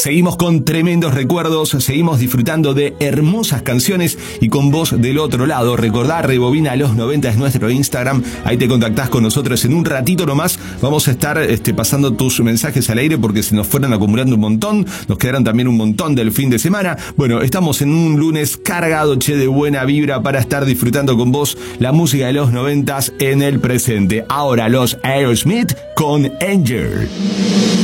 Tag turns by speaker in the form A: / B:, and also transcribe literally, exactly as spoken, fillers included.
A: Seguimos con tremendos recuerdos, seguimos disfrutando de hermosas canciones y con vos del otro lado. Recordá, Rebobina los noventa es nuestro Instagram, ahí te contactás con nosotros en un ratito nomás. Vamos a estar este, pasando tus mensajes al aire porque se nos fueron acumulando un montón, nos quedaron también un montón del fin de semana. Bueno, estamos en un lunes cargado, che, de buena vibra para estar disfrutando con vos la música de los noventas en el presente. Ahora los Aerosmith con Angel.